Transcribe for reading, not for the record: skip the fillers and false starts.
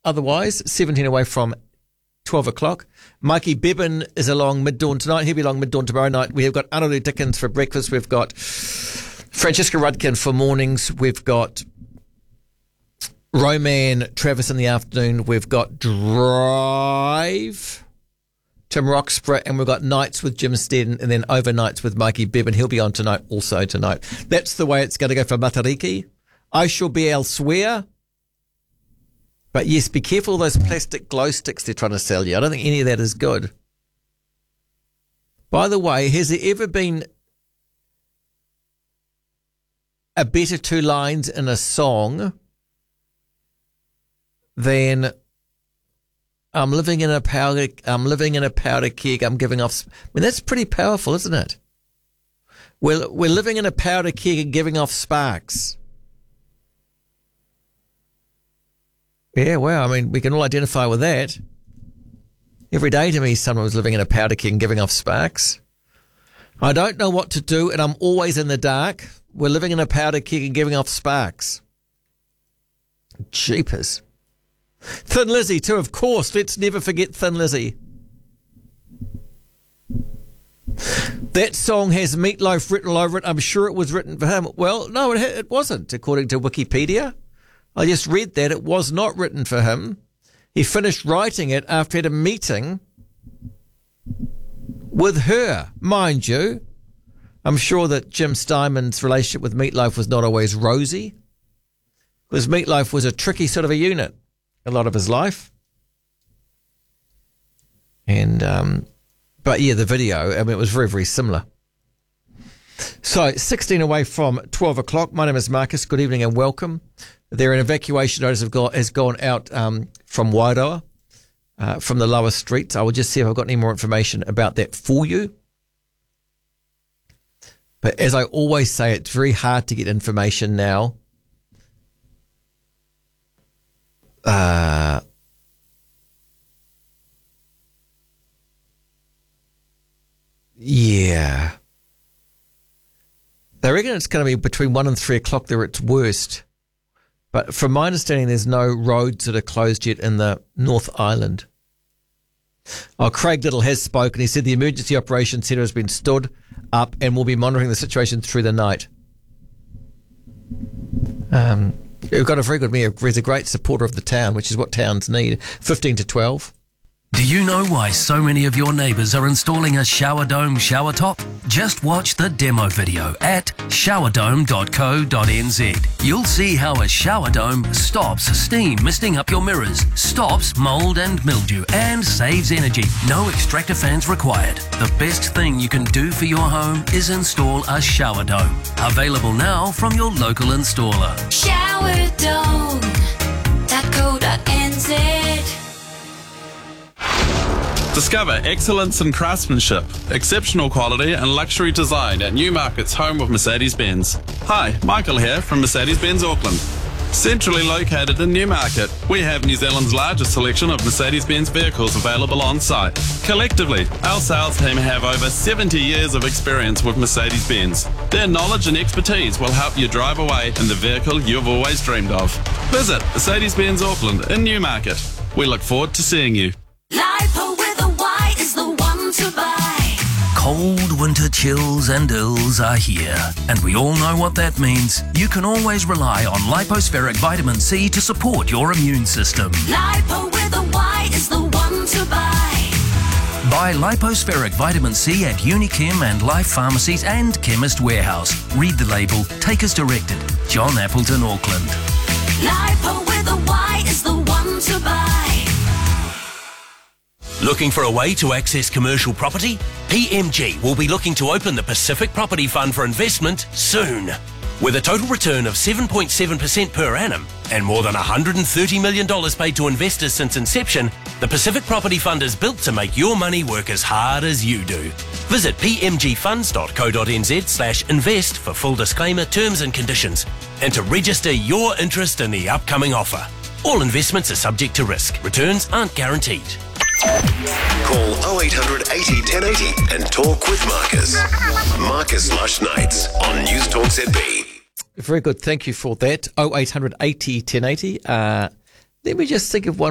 otherwise. 17 away from 12 o'clock. Mikey Bevan is along mid-dawn tonight. He'll be along mid-dawn tomorrow night. We have got Annalu Dickens for breakfast. We've got Francesca Rudkin for mornings. We've got Roman Travis in the afternoon. We've got Drive, Tim Roxburgh, and we've got nights with Jim Steadon, and then overnights with Mikey Bevan. He'll be on tonight also tonight. That's the way it's going to go for Matariki. I shall be elsewhere. But yes, be careful of those plastic glow sticks they're trying to sell you. I don't think any of that is good. By the way, has there ever been a better two lines in a song than I'm living in a powder keg, I'm giving off... I mean, that's pretty powerful, isn't it? We're living in a powder keg and giving off sparks. Yeah, well, I mean, we can all identify with that. Every day to me, someone was living in a powder keg and giving off sparks. I don't know what to do, and I'm always in the dark. We're living in a powder keg and giving off sparks. Jeepers. Thin Lizzy, too, of course. Let's never forget Thin Lizzy. That song has Meatloaf written all over it. I'm sure it was written for him. Well, no, it wasn't, according to Wikipedia. I just read that. It was not written for him. He finished writing it after he had a meeting with her, mind you. I'm sure that Jim Steinman's relationship with Meatloaf was not always rosy, because Meatloaf was a tricky sort of a unit a lot of his life. And, but yeah, the video, I mean, it was very, very similar. So 16 away from 12 o'clock. My name is Marcus. Good evening and welcome. There, an evacuation notice has gone out from Wairoa, from the lower streets. I will just see if I've got any more information about that for you. But as I always say, it's very hard to get information now. Yeah. They reckon it's going to be between 1 and 3 o'clock there at its worst. But from my understanding, there's no roads that are closed yet in the North Island. Oh, Craig Little has spoken. He said the Emergency Operations Centre has been stood up and will be monitoring the situation through the night. We've got a very good mayor. He's a great supporter of the town, which is what towns need. 15 to 12. Do you know why so many of your neighbours are installing a shower dome shower top? Just watch the demo video at showerdome.co.nz. You'll see how a shower dome stops steam misting up your mirrors, stops mould and mildew, and saves energy. No extractor fans required. The best thing you can do for your home is install a shower dome. Available now from your local installer. Showerdome.co.nz. Discover excellence in craftsmanship, exceptional quality and luxury design at Newmarket's home of Mercedes-Benz. Hi, Michael here from Mercedes-Benz Auckland. Centrally located in Newmarket, we have New Zealand's largest selection of Mercedes-Benz vehicles available on site. Collectively, our sales team have over 70 years of experience with Mercedes-Benz. Their knowledge and expertise will help you drive away in the vehicle you've always dreamed of. Visit Mercedes-Benz Auckland in Newmarket. We look forward to seeing you. Lipo with a Y is the one to buy. Cold winter chills and ills are here, and we all know what that means. You can always rely on Lipospheric Vitamin C to support your immune system. Lipo with a Y is the one to buy. Buy Lipospheric Vitamin C at Unichem and Life Pharmacies and Chemist Warehouse. Read the label. Take as directed. John Appleton, Auckland. Lipo with a Y is the one to buy. Looking for a way to access commercial property? PMG will be looking to open the Pacific Property Fund for investment soon. With a total return of 7.7% per annum and more than $130 million paid to investors since inception, the Pacific Property Fund is built to make your money work as hard as you do. Visit pmgfunds.co.nz/invest for full disclaimer, terms and conditions, and to register your interest in the upcoming offer. All investments are subject to risk. Returns aren't guaranteed. Call 0800 80 1080 and talk with Marcus. Marcus Lush Nights on News Talk ZB. Very good. Thank you for that. 0800 80 1080. Let me just think of one